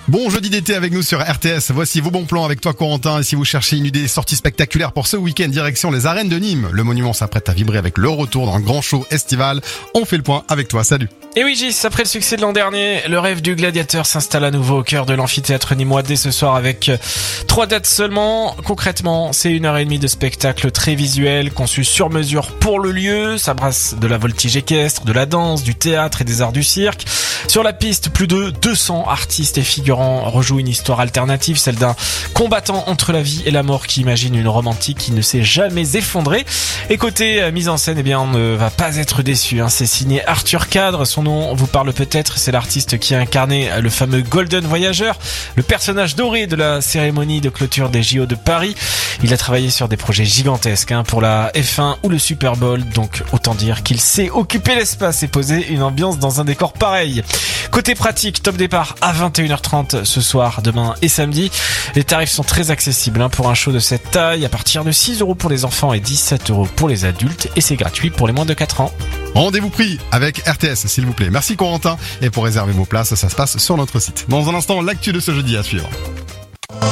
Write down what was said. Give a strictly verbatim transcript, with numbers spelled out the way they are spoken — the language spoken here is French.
Bon jeudi d'été avec nous sur R T S. Voici vos bons plans avec toi Corentin. Et si vous cherchez une idée sortie spectaculaire pour ce week-end, direction les arènes de Nîmes. Le monument s'apprête à vibrer avec le retour d'un grand show estival. On fait le point avec toi. Salut. Et oui Gis, après le succès de l'an dernier, le rêve du gladiateur s'installe à nouveau au cœur de l'amphithéâtre nîmois dès ce soir avec trois dates seulement. Concrètement, c'est une heure et demie de spectacle très visuel, conçu sur mesure pour le lieu. Ça brasse de la voltige équestre, de la danse, du théâtre et des arts du cirque. Sur la piste, plus de deux cents artistes et figurants rejouent une histoire alternative, celle d'un combattant entre la vie et la mort qui imagine une Rome antique qui ne s'est jamais effondrée. Et côté euh, mise en scène, eh bien, on ne va pas être déçu, hein. C'est signé Arthur Cadre. Son nom vous parle peut-être, c'est l'artiste qui a incarné le fameux Golden Voyageur, le personnage doré de la cérémonie de clôture des J O de Paris. Il a travaillé sur des projets gigantesques, hein, pour la F un ou le Super Bowl, donc autant dire qu'il sait occuper l'espace et poser une ambiance dans un décor pareil. Côté pratique, top départ à vingt et une heures trente ce soir, demain et samedi. Les tarifs sont très accessibles, hein, pour un show de cette taille, à partir de six euros pour les enfants et dix-sept euros pour les adultes, et c'est gratuit pour les moins de quatre ans. Rendez-vous pris avec R T S s'il vous plaît. Merci Corentin. Et pour réserver vos places, ça se passe sur notre site. Dans un instant, l'actu de ce jeudi à suivre.